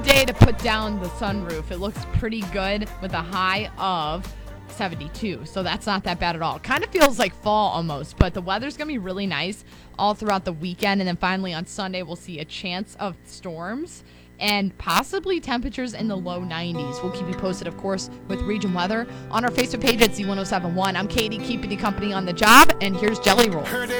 day to put down the sunroof. It looks pretty good with a high of 72, so that's not that bad at all. Kind of feels like fall almost, but the weather's gonna be really nice all throughout the weekend, and then finally on Sunday we'll see a chance of storms and possibly temperatures in the low 90s. We'll keep you posted, of course, with region weather on our Facebook page at Z1071. I'm Katie, keeping you company on the job, and here's Jelly Roll.